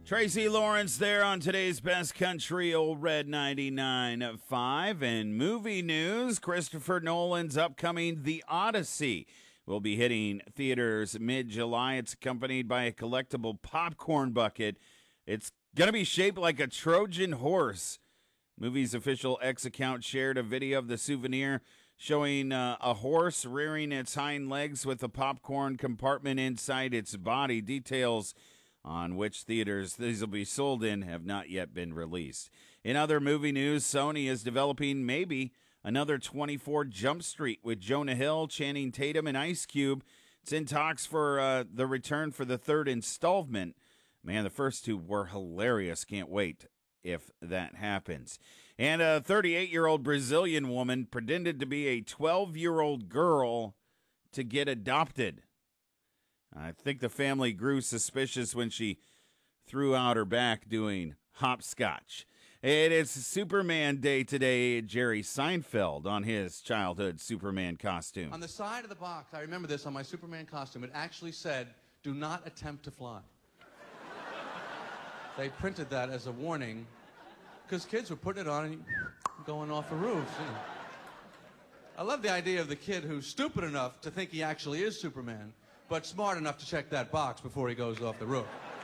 Tracy Lawrence there on today's Best Country, Old Red 99.5. And movie news, Christopher Nolan's upcoming The Odyssey will be hitting theaters mid-July. It's accompanied by a collectible popcorn bucket. It's going to be shaped like a Trojan horse. Movie's official X account shared a video of the souvenir showing a horse rearing its hind legs with a popcorn compartment inside its body. Details on which theaters these will be sold in have not yet been released. In other movie news, Sony is developing maybe another 24 Jump Street with Jonah Hill, Channing Tatum, and Ice Cube. It's in talks for the return for the third installment. Man, the first two were hilarious. Can't wait if that happens. And a 38-year-old Brazilian woman pretended to be a 12-year-old girl to get adopted. I think the family grew suspicious when she threw out her back doing hopscotch. It is Superman Day today. Jerry Seinfeld on his childhood Superman costume. On the side of the box, I remember this on my Superman costume, it actually said, "Do not attempt to fly." They printed that as a warning because kids were putting it on and going off the roofs. You know. I love the idea of the kid who's stupid enough to think he actually is Superman, but smart enough to check that box before he goes off the roof.